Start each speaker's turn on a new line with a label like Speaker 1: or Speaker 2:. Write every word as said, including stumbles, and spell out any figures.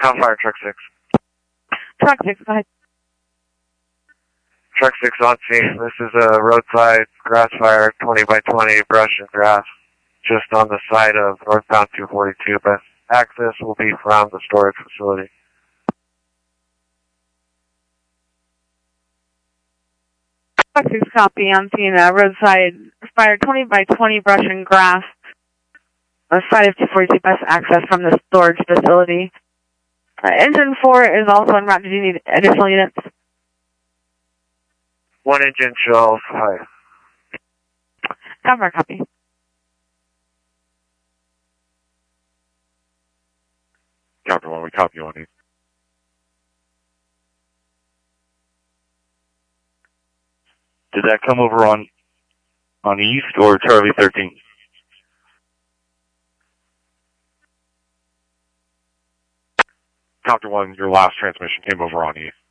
Speaker 1: Gunfire, truck six.
Speaker 2: Truck six, go ahead.
Speaker 1: Truck six on scene. This is a roadside grass fire, twenty by twenty, brush and grass, just on the side of northbound two forty-two. Best access will be from the storage facility.
Speaker 2: Truck six copy on scene, uh, roadside fire, twenty by twenty, brush and grass, on the side of two forty-two, best access from the storage facility. Uh, engine four is also en route. Do you need additional units?
Speaker 1: One engine show five.
Speaker 2: Cover copy.
Speaker 3: Captain one, we copy on you. Did that come over on on east or Charlie thirteen? Copter one, your last transmission came over on east.